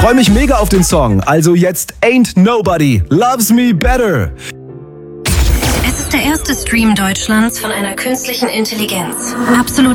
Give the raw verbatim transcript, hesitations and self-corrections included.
freue mich mega auf den Song. Also jetzt Ain't Nobody Loves Me Better. Es ist der erste Stream Deutschlands von einer künstlichen Intelligenz. Absolut